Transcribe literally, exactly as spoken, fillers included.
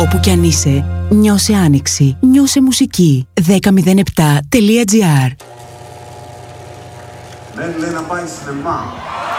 Όπου κι αν είσαι, νιώσε άνοιξη, νιώσε μουσική. δέκα μηδέν επτά τελεία τζι άρ. Δεν λέει να πάει σινεμά.